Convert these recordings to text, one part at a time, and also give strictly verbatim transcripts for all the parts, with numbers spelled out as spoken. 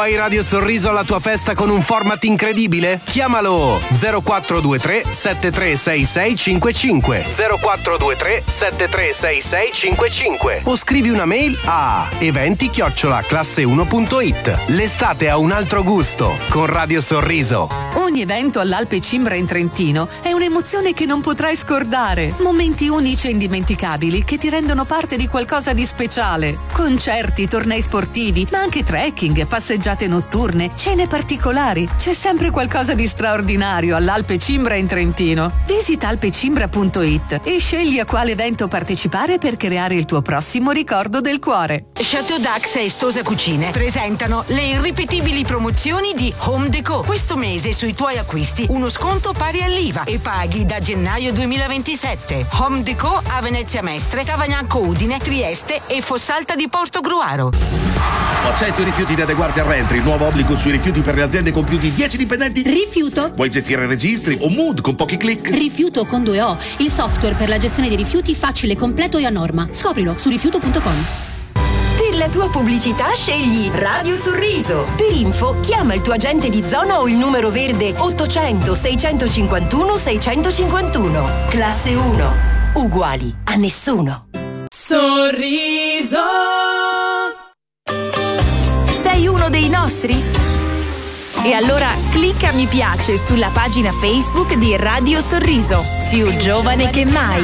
Vuoi Radio Sorriso alla tua festa con un format incredibile? Chiamalo zero quattro due tre sette tre sei sei cinque cinque zero quattro due tre sette tre sei sei cinque cinque o scrivi una mail a eventi chiocciola classe uno punto it. L'estate ha un altro gusto con Radio Sorriso. Ogni evento all'Alpe Cimbra in Trentino è un'emozione che non potrai scordare. Momenti unici e indimenticabili che ti rendono parte di qualcosa di speciale. Concerti, tornei sportivi, ma anche trekking, passeggiate notturne, cene particolari. C'è sempre qualcosa di straordinario all'Alpe Cimbra in Trentino. Visita alpecimbra punto it e scegli a quale evento partecipare per creare il tuo prossimo ricordo del cuore. Chateau Dax e Stosa Cucine presentano le irripetibili promozioni di Home Déco. Questo mese sui tuoi acquisti uno sconto pari all'I V A e paghi da gennaio duemilaventisette. Home Déco a Venezia Mestre, Cavagnacco Udine, Trieste e Fossalta di Portogruaro. Accetti o rifiuti di adeguarti al Rentry, il nuovo obbligo sui rifiuti per le aziende con più di dieci dipendenti? Rifiuto. Vuoi gestire registri o Mood con pochi click? Rifiuto con due O, il software per la gestione dei rifiuti facile, completo e a norma. Scoprilo su rifiuto punto com. Per la tua pubblicità scegli Radio Sorriso. Per info chiama il tuo agente di zona o il numero verde ottocento seicentocinquantuno seicentocinquantuno. Classe uno. Uguali a nessuno. Sorriso. Sei uno dei nostri? E allora clicca mi piace sulla pagina Facebook di Radio Sorriso. Più giovane che mai.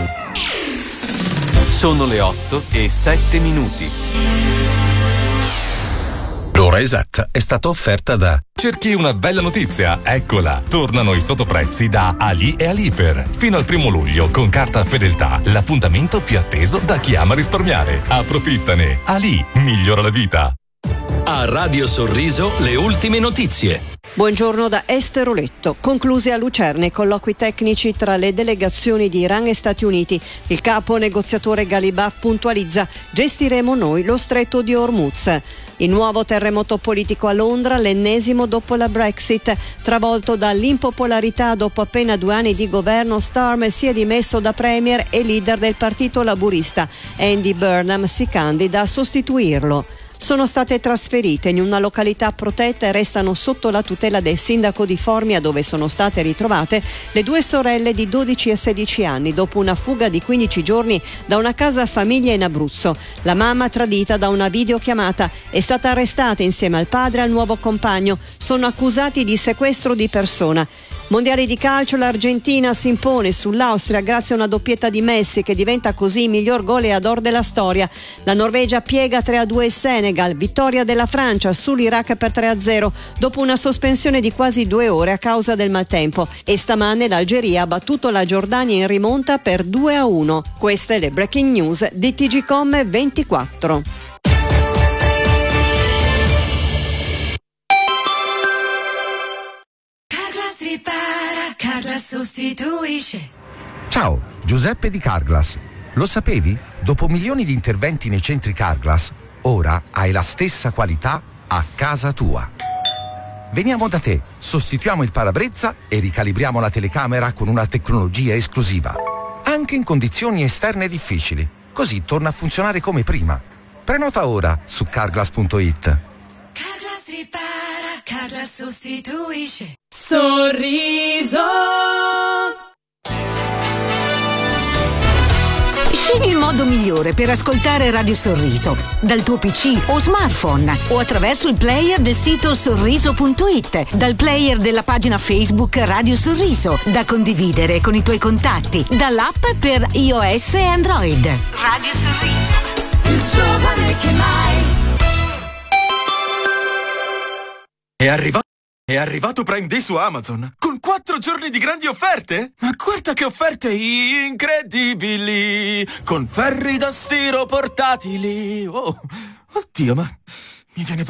Sono le otto e sette minuti. L'ora esatta è stata offerta da... Cerchi una bella notizia? Eccola! Tornano i sottoprezzi da Ali e Aliper. Fino al primo luglio, con carta Fedeltà, l'appuntamento più atteso da chi ama risparmiare. Approfittane! Ali migliora la vita. A Radio Sorriso le ultime notizie. Buongiorno da Esther Oletto. Conclusi a Lucerna i colloqui tecnici tra le delegazioni di Iran e Stati Uniti. Il capo negoziatore Ghalibaf puntualizza: gestiremo noi lo stretto di Hormuz. Il nuovo terremoto politico a Londra, l'ennesimo dopo la Brexit. Travolto dall'impopolarità dopo appena due anni di governo, Starmer si è dimesso da premier e leader del partito laburista. Andy Burnham si candida a sostituirlo. Sono state trasferite in una località protetta e restano sotto la tutela del sindaco di Formia, dove sono state ritrovate le due sorelle di dodici e sedici anni dopo una fuga di quindici giorni da una casa famiglia in Abruzzo. La mamma, tradita da una videochiamata, è stata arrestata insieme al padre e al nuovo compagno. Sono accusati di sequestro di persona. Mondiali di calcio, l'Argentina si impone sull'Austria grazie a una doppietta di Messi, che diventa così il miglior goleador della storia. La Norvegia piega tre a due il Senegal, vittoria della Francia sull'Iraq per tre a zero dopo una sospensione di quasi due ore a causa del maltempo, e stamane l'Algeria ha battuto la Giordania in rimonta per due a uno. Queste le breaking news di T G Com ventiquattro. Ripara, Carglass sostituisce. Ciao, Giuseppe di Carglass. Lo sapevi? Dopo milioni di interventi nei centri Carglass, ora hai la stessa qualità a casa tua. Veniamo da te, sostituiamo il parabrezza e ricalibriamo la telecamera con una tecnologia esclusiva. Anche in condizioni esterne difficili. Così torna a funzionare come prima. Prenota ora su carglass punto it. Carglass ripara, Carglass sostituisce. Sorriso. Scegli il modo migliore per ascoltare Radio Sorriso, dal tuo P C o smartphone o attraverso il player del sito sorriso punto it, dal player della pagina Facebook Radio Sorriso, da condividere con i tuoi contatti, dall'app per iOS e Android. Radio Sorriso, più giovane che mai. È arrivato È arrivato Prime Day su Amazon, con quattro giorni di grandi offerte? Ma guarda che offerte incredibili! Con ferri da stiro portatili! Oh, oddio, ma mi viene